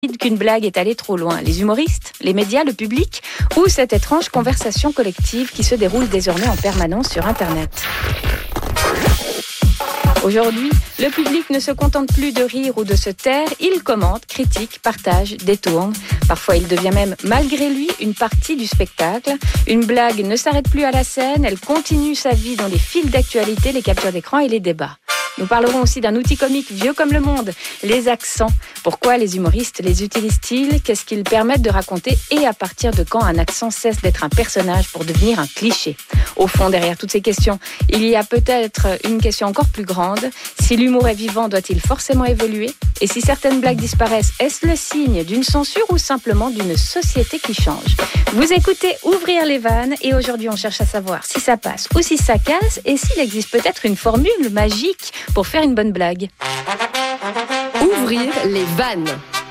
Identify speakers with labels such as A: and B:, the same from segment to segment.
A: qu'une blague est allée trop loin? Les humoristes, les médias, le public ou cette étrange conversation collective qui se déroule désormais en permanence sur Internet? Aujourd'hui, le public ne se contente plus de rire ou de se taire, il commente, critique, partage, détourne. Parfois, il devient même, malgré lui, une partie du spectacle. Une blague ne s'arrête plus à la scène, elle continue sa vie dans les fils d'actualité, les captures d'écran et les débats. Nous parlerons aussi d'un outil comique vieux comme le monde, les accents. Pourquoi les humoristes les utilisent-ils? Qu'est-ce qu'ils permettent de raconter? Et à partir de quand un accent cesse d'être un personnage pour devenir un cliché? Au fond, derrière toutes ces questions, il y a peut-être une question encore plus grande. Si l'humour est vivant, doit-il forcément évoluer? Et si certaines blagues disparaissent, est-ce le signe d'une censure ou simplement d'une société qui change? Vous écoutez Ouvrir les vannes et aujourd'hui on cherche à savoir si ça passe ou si ça casse et s'il existe peut-être une formule magique pour faire une bonne blague.
B: Ouvrir les vannes.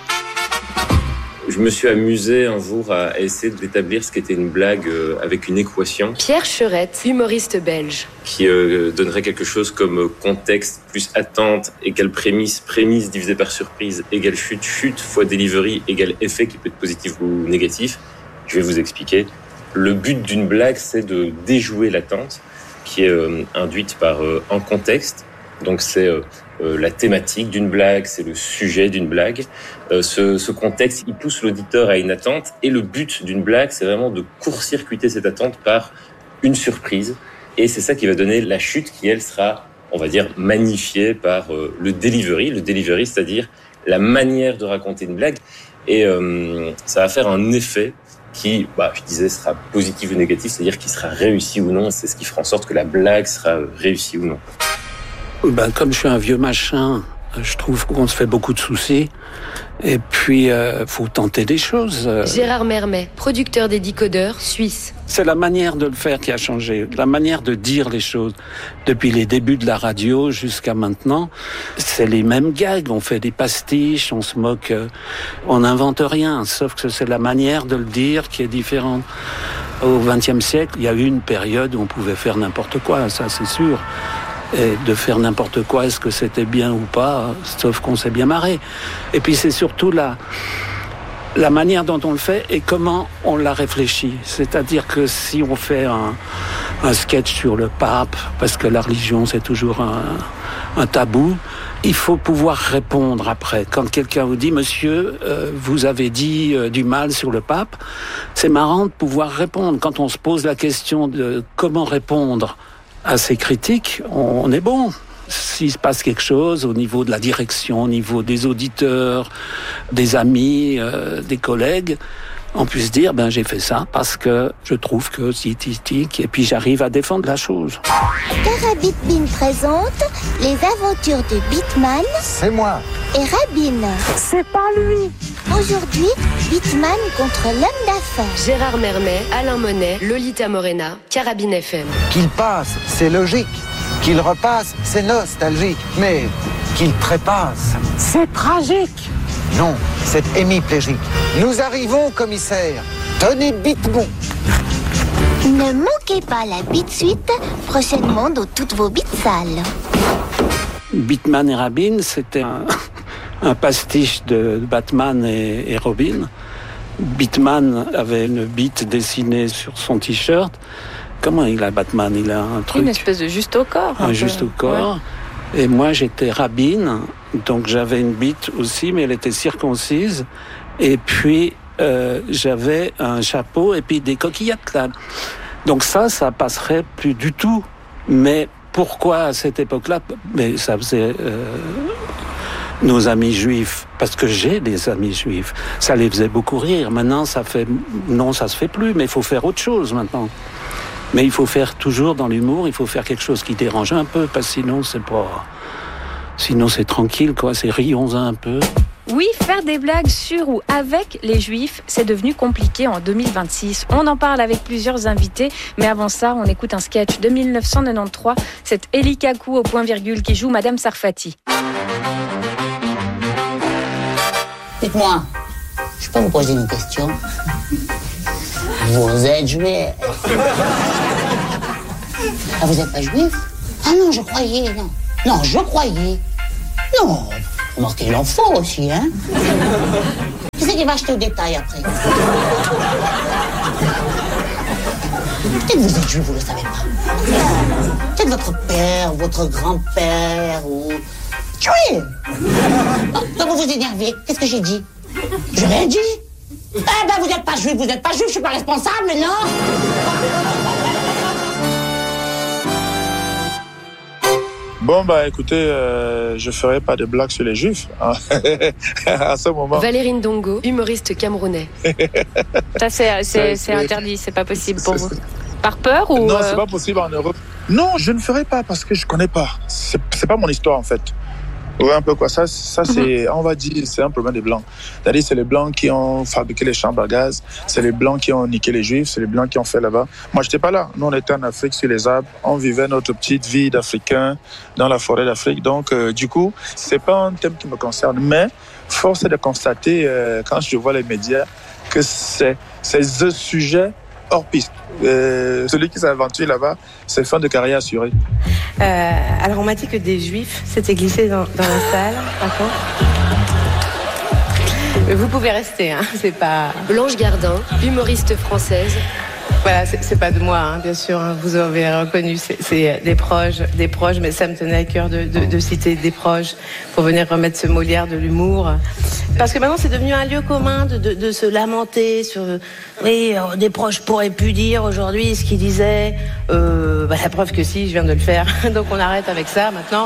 C: Je me suis amusé un jour à essayer d'établir ce qu'était une blague avec une équation.
B: Pierre Cherette, humoriste belge.
C: Qui donnerait quelque chose comme contexte plus attente égale prémisse, prémisse divisé par surprise égale chute, chute fois delivery égale effet qui peut être positif ou négatif. Je vais vous expliquer. Le but d'une blague, c'est de déjouer l'attente qui est induite par un contexte. Donc c'est la thématique d'une blague, c'est le sujet d'une blague. Ce contexte, il pousse l'auditeur à une attente. Et le but d'une blague, c'est vraiment de court-circuiter cette attente par une surprise. Et c'est ça qui va donner la chute qui, elle, sera, on va dire, magnifiée par le delivery. Le delivery, c'est-à-dire la manière de raconter une blague. Et ça va faire un effet qui, je disais, sera positif ou négatif, c'est-à-dire qui sera réussi ou non. C'est ce qui fera en sorte que la blague sera réussie ou non.
D: Comme je suis un vieux machin, je trouve qu'on se fait beaucoup de soucis. Et puis, faut tenter des choses.
B: Gérard Mermet, producteur des Décodeurs, suisse.
D: C'est la manière de le faire qui a changé, la manière de dire les choses. Depuis les débuts de la radio jusqu'à maintenant, c'est les mêmes gags. On fait des pastiches, on se moque, on n'invente rien. Sauf que c'est la manière de le dire qui est différente. Au XXe siècle, il y a eu une période où on pouvait faire n'importe quoi, ça c'est sûr. Et de faire n'importe quoi, est-ce que c'était bien ou pas, sauf qu'on s'est bien marré. Et puis c'est surtout la manière dont on le fait et comment on l'a réfléchi. C'est-à-dire que si on fait un sketch sur le pape, parce que la religion c'est toujours un tabou, il faut pouvoir répondre après. Quand quelqu'un vous dit « Monsieur, vous avez dit du mal sur le pape », c'est marrant de pouvoir répondre. Quand on se pose la question de comment répondre à ces critiques, on est bon. S'il se passe quelque chose au niveau de la direction, au niveau des auditeurs, des amis, des collègues, on puisse dire, j'ai fait ça parce que je trouve que tic, et puis j'arrive à défendre la chose.
E: Carabitbin présente les aventures de Bitman.
F: C'est moi.
E: Et Rabin.
F: C'est pas lui.
E: Aujourd'hui, Bitman contre l'homme d'affaires.
B: Gérard Mermet, Alain Monet, Lolita Morena, Carabine FM.
F: Qu'il passe, c'est logique. Qu'il repasse, c'est nostalgique. Mais qu'il trépasse, c'est tragique. Non, c'est hémiplégique. Nous arrivons, commissaire. Tenez bite bon.
E: Ne manquez pas la bite suite, prochainement dans toutes vos bites sales.
D: Bitman et Rabin, c'était un pastiche de Batman et Robin. Bitman avait une bite dessinée sur son t-shirt. Comment il a Batman? Il a un truc...
A: Une espèce de juste au corps.
D: Un juste au corps. Ouais. Et moi, j'étais Rabin, donc j'avais une bite aussi, mais elle était circoncise. Et puis, j'avais un chapeau et puis des coquillettes là. Donc ça passerait plus du tout. Mais pourquoi à cette époque-là? Mais ça faisait... nos amis juifs, parce que j'ai des amis juifs, ça les faisait beaucoup rire. Maintenant, ça se fait plus, mais il faut faire autre chose maintenant. Mais il faut faire toujours dans l'humour, il faut faire quelque chose qui dérange un peu, parce que sinon c'est tranquille, quoi, c'est rions un peu.
A: Oui, faire des blagues sur ou avec les Juifs, c'est devenu compliqué en 2026. On en parle avec plusieurs invités, mais avant ça, on écoute un sketch de 1993. C'est Elie Kakou au point virgule qui joue Madame Sarfati.
G: Dites-moi, je peux vous poser une question? Vous êtes juif? Ah, vous n'êtes pas juif? Ah non, je croyais, non. Non, je croyais. Non, remarquez, il en faut aussi, hein? il va acheter au détail après. Peut-être vous êtes juif, vous le savez pas. Peut-être votre père, votre grand-père, ou... Tuez! Donc vous vous énervez. Qu'est-ce que j'ai dit? Je l'ai dit. Eh ben vous n'êtes pas juif, je suis pas responsable, non?
H: Bon, bah écoutez, je ferai pas de blagues sur les juifs hein, à ce moment.
B: Valérie Ndongo, humoriste camerounais.
A: Ça, c'est interdit, c'est pas possible pour vous. Par peur ou...
H: Non, c'est pas possible en Europe. Non, je ne ferai pas parce que je connais pas. C'est pas mon histoire en fait. Ouais, un peu quoi. Ça c'est, on va dire, c'est un problème des Blancs. C'est-à-dire, c'est les Blancs qui ont fabriqué les chambres à gaz, c'est les Blancs qui ont niqué les Juifs, c'est les Blancs qui ont fait là-bas. Moi, j'étais pas là. Nous, on était en Afrique sur les arbres. On vivait notre petite vie d'Africains dans la forêt d'Afrique. Donc, du coup, c'est pas un thème qui me concerne. Mais, force est de constater, quand je vois les médias, que c'est un sujet hors piste. Celui qui s'aventure là-bas, c'est fin de carrière assurée.
I: Alors on m'a dit que des juifs s'étaient glissés dans la salle, par contre. Vous pouvez rester, hein, c'est pas...
B: Blanche Gardin, humoriste française.
I: Voilà, c'est pas de moi, hein, bien sûr, hein, vous avez reconnu, c'est des proches, mais ça me tenait à cœur de citer des proches pour venir remettre ce Molière de l'humour. Parce que maintenant, c'est devenu un lieu commun de se lamenter sur... Oui, des proches pourraient plus dire aujourd'hui ce qu'ils disaient. La preuve que si, je viens de le faire. Donc on arrête avec ça maintenant.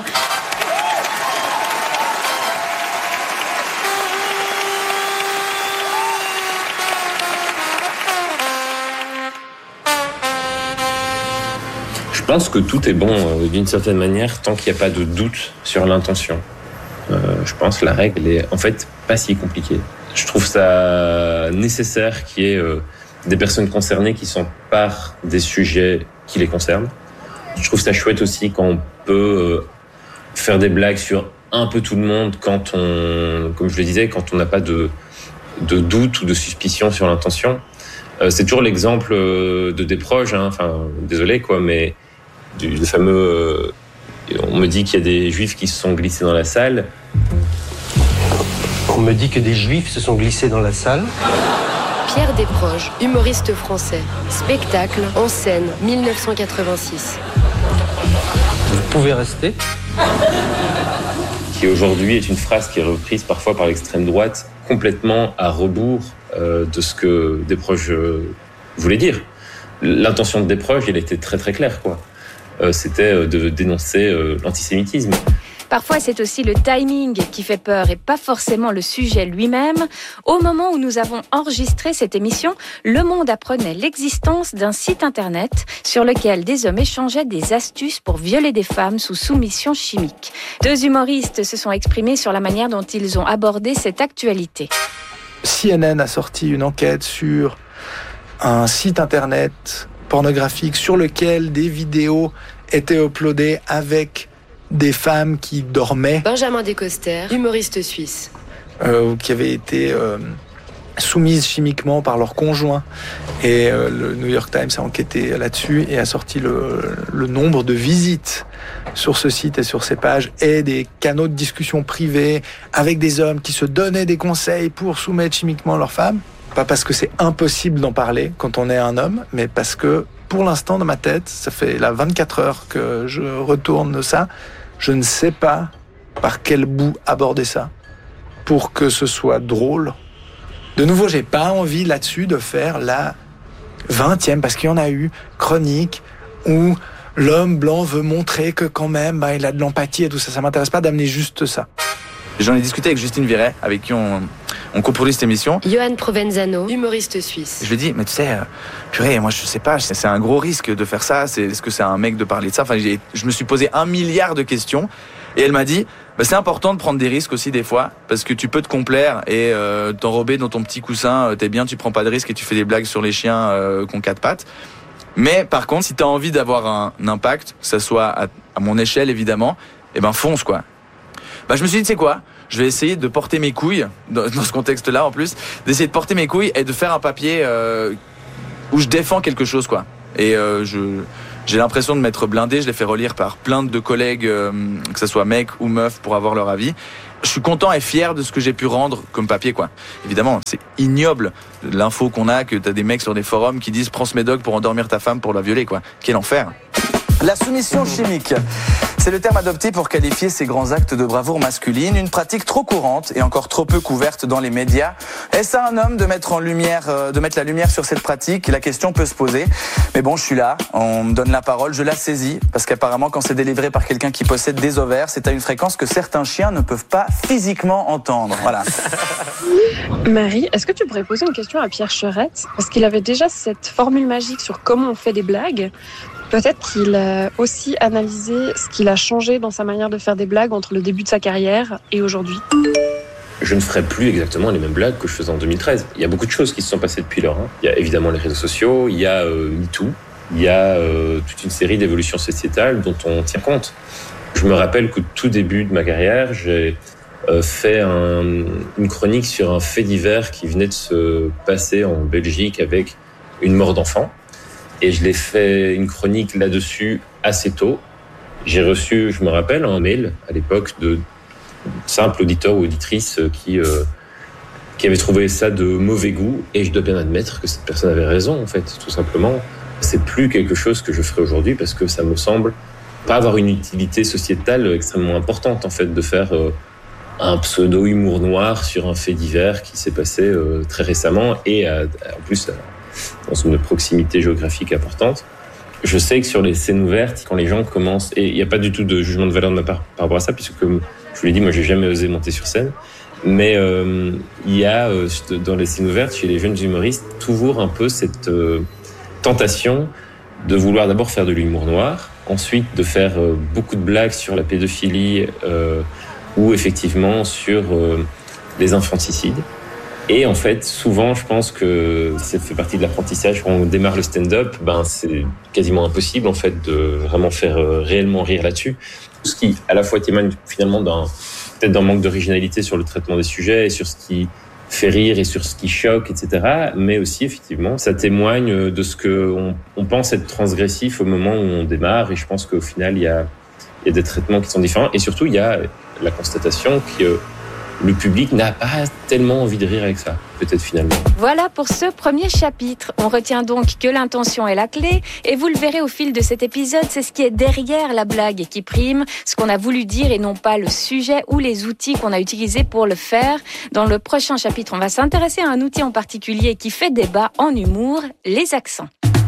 C: Je pense que tout est bon d'une certaine manière tant qu'il n'y a pas de doute sur l'intention. Je pense que la règle est en fait pas si compliquée. Je trouve ça nécessaire qu'il y ait des personnes concernées qui s'emparent des sujets qui les concernent. Je trouve ça chouette aussi quand on peut faire des blagues sur un peu tout le monde quand on, comme je le disais, quand on n'a pas de doute ou de suspicion sur l'intention. C'est toujours l'exemple de Desproges, hein, enfin désolé quoi, mais le fameux on me dit qu'il y a des juifs qui se sont glissés dans la salle.
J: On me dit que des juifs se sont glissés dans la salle.
B: Pierre Desproges, humoriste français. Spectacle en scène, 1986.
J: Vous pouvez rester.
C: Qui aujourd'hui est une phrase qui est reprise parfois par l'extrême droite, complètement à rebours de ce que Desproges voulait dire. L'intention de Desproges, elle était très très claire, quoi. C'était de dénoncer l'antisémitisme.
A: Parfois, c'est aussi le timing qui fait peur et pas forcément le sujet lui-même. Au moment où nous avons enregistré cette émission, Le Monde apprenait l'existence d'un site internet sur lequel des hommes échangeaient des astuces pour violer des femmes sous soumission chimique. Deux humoristes se sont exprimés sur la manière dont ils ont abordé cette actualité.
K: CNN a sorti une enquête sur un site internet pornographique sur lequel des vidéos étaient uploadées avec des femmes qui dormaient.
B: Benjamin Descoster, humoriste suisse.
K: Qui avaient été soumises chimiquement par leur conjoint. Et le New York Times a enquêté là-dessus et a sorti le nombre de visites sur ce site et sur ces pages et des canaux de discussion privés avec des hommes qui se donnaient des conseils pour soumettre chimiquement leurs femmes. Pas parce que c'est impossible d'en parler quand on est un homme, mais parce que pour l'instant dans ma tête, ça fait là 24 heures que je retourne ça, je ne sais pas par quel bout aborder ça pour que ce soit drôle. De nouveau, j'ai pas envie là-dessus de faire la 20e, parce qu'il y en a eu, chronique, où l'homme blanc veut montrer que quand même, il a de l'empathie et tout ça. Ça m'intéresse pas d'amener juste ça.
L: J'en ai discuté avec Justine Viret, avec qui on coproduit cette émission.
B: Johan Provenzano, humoriste suisse.
L: Je lui dis, mais tu sais, purée, moi je sais pas, c'est un gros risque de faire ça. Est-ce que c'est un mec de parler de ça? Enfin, je me suis posé 1 milliard de questions. Et elle m'a dit, c'est important de prendre des risques aussi des fois, parce que tu peux te complaire et t'enrober dans ton petit coussin, t'es bien, tu prends pas de risques et tu fais des blagues sur les chiens qui ont 4 pattes. Mais par contre, si t'as envie d'avoir un impact, que ça soit à mon échelle évidemment, fonce quoi. Je me suis dit, tu sais quoi, je vais essayer de porter mes couilles, dans ce contexte-là en plus, d'essayer de porter mes couilles et de faire un papier où je défends quelque chose quoi. Et j'ai l'impression de m'être blindé, je l'ai fait relire par plein de collègues, que ce soit mecs ou meufs, pour avoir leur avis. je suis content et fier de ce que j'ai pu rendre comme papier, quoi. Évidemment, c'est ignoble l'info qu'on a, que t'as des mecs sur des forums qui disent prends ce médoc pour endormir ta femme pour la violer, quoi. Quel enfer. La soumission chimique, c'est le terme adopté pour qualifier ces grands actes de bravoure masculine, une pratique trop courante et encore trop peu couverte dans les médias. Est-ce à un homme de mettre la lumière sur cette pratique? La question peut se poser. Mais bon, je suis là, on me donne la parole, je la saisis, parce qu'apparemment quand c'est délivré par quelqu'un qui possède des ovaires, c'est à une fréquence que certains chiens ne peuvent pas physiquement entendre. Voilà.
M: Marie, est-ce que tu pourrais poser une question à Pierre Cherette? Parce qu'il avait déjà cette formule magique sur comment on fait des blagues. Peut-être qu'il a aussi analysé ce qu'il a changé dans sa manière de faire des blagues entre le début de sa carrière et aujourd'hui.
C: Je ne ferai plus exactement les mêmes blagues que je faisais en 2013. Il y a beaucoup de choses qui se sont passées depuis lors. Il y a évidemment les réseaux sociaux, il y a MeToo, il y a toute une série d'évolutions sociétales dont on tient compte. Je me rappelle qu'au tout début de ma carrière, j'ai fait une chronique sur un fait divers qui venait de se passer en Belgique avec une mort d'enfant. Et je l'ai fait une chronique là-dessus assez tôt. J'ai reçu, je me rappelle, un mail à l'époque de simples auditeurs ou auditrices qui avaient trouvé ça de mauvais goût. Et je dois bien admettre que cette personne avait raison, en fait, tout simplement. C'est plus quelque chose que je ferai aujourd'hui parce que ça me semble pas avoir une utilité sociétale extrêmement importante, en fait, de faire un pseudo-humour noir sur un fait divers qui s'est passé très récemment et en plus dans une proximité géographique importante. Je sais que sur les scènes ouvertes, quand les gens commencent, et il n'y a pas du tout de jugement de valeur de ma part par rapport à ça, puisque comme je vous l'ai dit, moi j'ai jamais osé monter sur scène, mais il y a dans les scènes ouvertes, chez les jeunes humoristes, toujours un peu cette tentation de vouloir d'abord faire de l'humour noir, ensuite de faire beaucoup de blagues sur la pédophilie ou effectivement sur les infanticides. Et en fait, souvent, je pense que ça fait partie de l'apprentissage. Quand on démarre le stand-up, c'est quasiment impossible, en fait, de vraiment faire réellement rire là-dessus. Ce qui, à la fois, témoigne finalement peut-être d'un manque d'originalité sur le traitement des sujets et sur ce qui fait rire et sur ce qui choque, etc. Mais aussi, effectivement, ça témoigne de ce qu'on pense être transgressif au moment où on démarre. Et je pense qu'au final, il y a des traitements qui sont différents. Et surtout, il y a la constatation que le public n'a pas tellement envie de rire avec ça, peut-être finalement.
A: Voilà pour ce premier chapitre. On retient donc que l'intention est la clé, et vous le verrez au fil de cet épisode, c'est ce qui est derrière la blague qui prime, ce qu'on a voulu dire et non pas le sujet ou les outils qu'on a utilisés pour le faire. Dans le prochain chapitre, on va s'intéresser à un outil en particulier qui fait débat en humour, les accents.